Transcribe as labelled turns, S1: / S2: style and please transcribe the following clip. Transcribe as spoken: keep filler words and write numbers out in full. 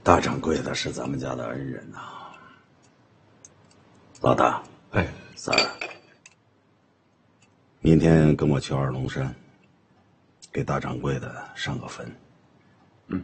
S1: 大掌柜的是咱们家的恩人呐、啊。老大，
S2: 哎，
S1: 三儿，明天跟我去二龙山，给大掌柜的上个坟。